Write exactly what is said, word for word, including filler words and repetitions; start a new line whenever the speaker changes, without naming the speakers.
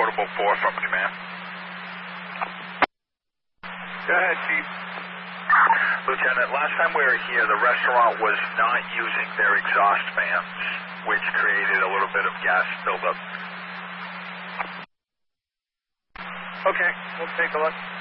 Portable four from command.
Go ahead, Chief.
Lieutenant, last time we were here, the restaurant was not using their exhaust fans, which created a little bit of gas buildup.
Okay, we'll take a look.